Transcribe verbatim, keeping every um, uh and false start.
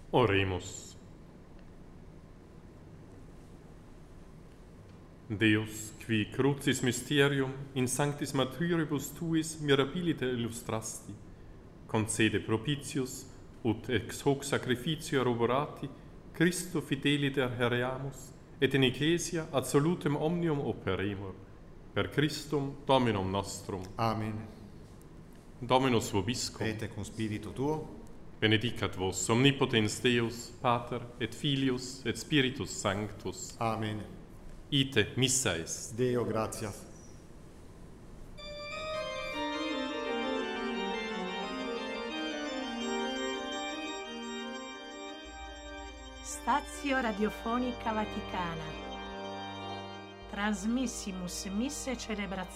Oremus. Deus, qui crucis mysterium in sanctis martyribus tuis mirabilite illustrasti, concede propitius, ut ex hoc sacrificio roborati, Christo fideliter hereamus, et in Ecclesia ad salutem omnium operemur, per Christum Dominum nostrum. Amen. Dominus vobiscum. Et cum spiritu tuo. Benedicat vos omnipotens Deus, Pater, et Filius, et Spiritus Sanctus. Amen. Ite missa est. Deo gratias. Stazio Radiofonica Vaticana. Transmissimus Misse Celebratio